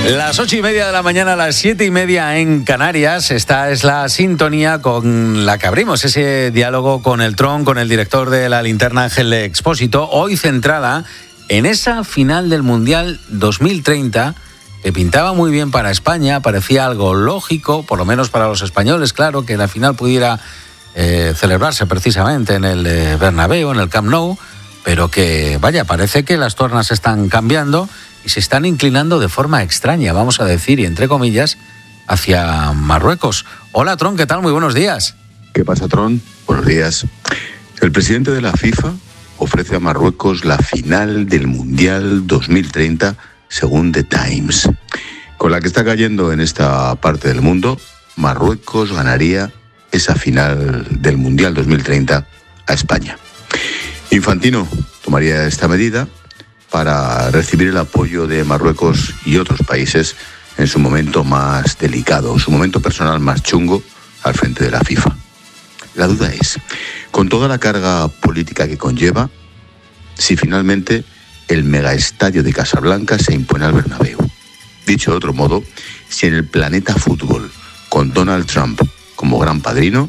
Las 8:30 de la mañana, las 7:30 en Canarias. Esta es la sintonía con la que abrimos ese diálogo con el Tron, con el director de La Linterna, Ángel Expósito, hoy centrada en esa final del Mundial 2030 que pintaba muy bien para España. Parecía algo lógico, por lo menos para los españoles, claro, que la final pudiera celebrarse precisamente en el Bernabéu, en el Camp Nou, pero que, vaya, parece que las tornas están cambiando y se están inclinando de forma extraña, vamos a decir, y entre comillas, hacia Marruecos. Hola, Tron, ¿qué tal? Muy buenos días. ¿Qué pasa, Tron? Buenos días. El presidente de la FIFA ofrece a Marruecos la final del Mundial 2030, según The Times. Con la que está cayendo en esta parte del mundo, Marruecos ganaría esa final del Mundial 2030 a España. Infantino tomaría esta medida para recibir el apoyo de Marruecos y otros países en su momento más delicado, su momento personal más chungo al frente de la FIFA. La duda es, con toda la carga política que conlleva, si finalmente el megaestadio de Casablanca se impone al Bernabéu. Dicho de otro modo, si en el planeta fútbol, con Donald Trump como gran padrino,